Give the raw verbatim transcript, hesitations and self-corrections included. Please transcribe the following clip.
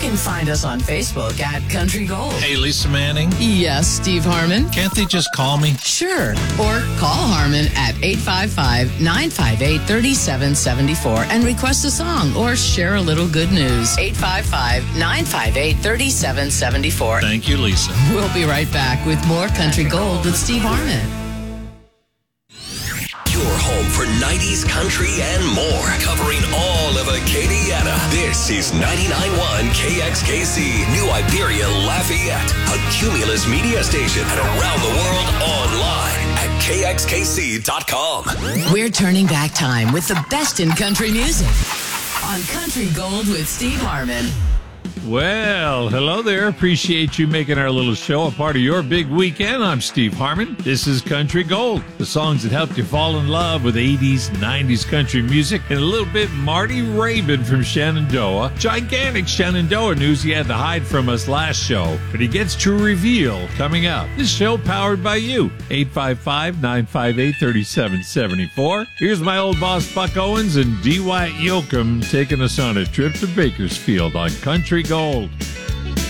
can find us on Facebook at Country Gold. Hey, Lisa Manning. Yes, Steve Harmon. Can't they just call me? Sure. Or call Harmon at eight five five, nine five eight, three seven seven four and request a song or share a little good news. eight five five, nine five eight, three seven seven four. Thank you, Lisa. We'll be right back with more Country Gold with Steve Harmon. Your home for nineties country and more, covering all of Acadiana. This is ninety-nine point one K X K C, New Iberia, Lafayette, a Cumulus media station, and around the world online at K X K C dot com. We're turning back time with the best in country music on Country Gold with Steve Harmon. Well, hello there. Appreciate you making our little show a part of your big weekend. I'm Steve Harmon. This is Country Gold, the songs that helped you fall in love with eighties, nineties country music, and a little bit Marty Raybon from Shenandoah. Gigantic Shenandoah news he had to hide from us last show, but he gets to reveal coming up. This show powered by you. eight five five, nine five eight, three seven seven four. Here's my old boss Buck Owens and D. Wyatt Yoakam taking us on a trip to Bakersfield on Country Gold.